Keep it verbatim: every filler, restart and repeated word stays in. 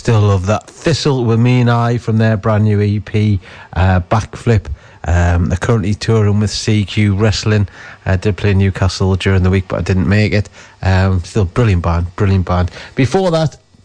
Still love that. Thistle with Me and I from their brand new E P, uh, Backflip. Um, they're currently touring with C Q Wrestling. I uh, did play Newcastle during the week, but I didn't make it. Um, still brilliant band, brilliant band. Before that,